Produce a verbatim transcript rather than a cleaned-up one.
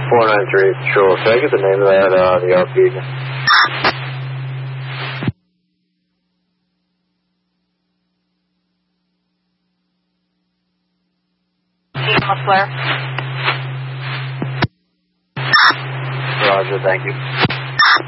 four nine three, sure. Can I get the name of that, uh, the R P again? Flare. Roger, thank you.